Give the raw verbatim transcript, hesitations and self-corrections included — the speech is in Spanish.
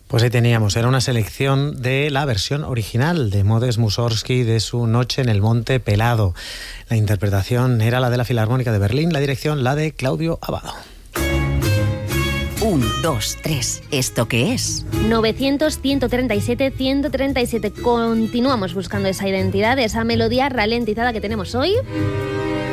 Pues ahí teníamos, era una selección de la versión original de Modest Mussorgsky de su Noche en el Monte Pelado. La interpretación era la de la Filarmónica de Berlín, la dirección la de Claudio Abbado. Un, dos, tres. ¿Esto qué es? novecientos, ciento treinta y siete, ciento treinta y siete. Continuamos buscando esa identidad, esa melodía ralentizada que tenemos hoy.